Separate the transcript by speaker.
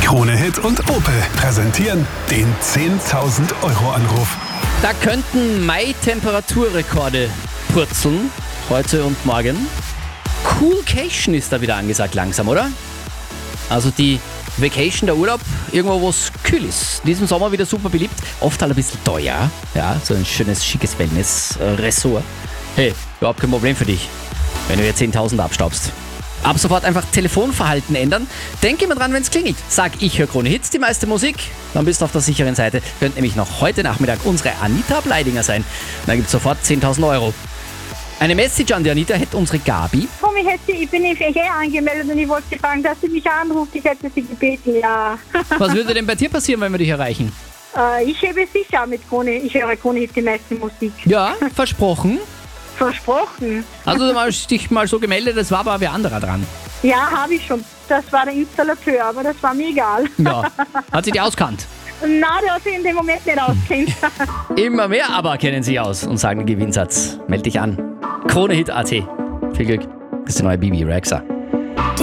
Speaker 1: Krone Hit und Opel präsentieren den 10.000 Euro Anruf.
Speaker 2: Da könnten Mai-Temperaturrekorde purzeln, heute und morgen. Coolcation ist da wieder angesagt langsam, oder? Also die Vacation, der Urlaub, irgendwo wo es kühl ist. In diesem Sommer wieder super beliebt, oft halt ein bisschen teuer. Ja, so ein schönes, schickes Wellness-Ressort. Hey, überhaupt kein Problem für dich, wenn du jetzt 10.000 abstaubst. Ab sofort einfach Telefonverhalten ändern. Denk immer dran, wenn es klingelt. Sag, ich höre Krone Hits, die meiste Musik. Dann bist du auf der sicheren Seite. Könnte nämlich noch heute Nachmittag unsere Anita Bleidinger sein. Dann gibt es sofort 10.000 Euro. Eine Message an die Anita hätte unsere Gabi.
Speaker 3: Ich bin im Verkehr angemeldet und ich wollte Sie fragen, dass sie mich anruft. Ich hätte Sie gebeten, ja.
Speaker 2: Was würde denn bei dir passieren, wenn wir dich erreichen?
Speaker 3: Ich hebe sicher mit Krone. Ich höre Krone Hit, die meiste Musik.
Speaker 2: Ja, versprochen.
Speaker 3: Versprochen.
Speaker 2: Also du hast dich mal so gemeldet, es war aber wer anderer dran.
Speaker 3: Ja, habe ich schon. Das war der Installateur, aber das war mir egal.
Speaker 2: Ja, hat sie dich auskannt?
Speaker 3: Na, der hat sich in dem Moment nicht auskennt.
Speaker 2: Immer mehr aber kennen sich aus und sagen den Gewinnsatz. Meld dich an. KroneHit.at. Viel Glück. Das ist die neue Bibi Rexa.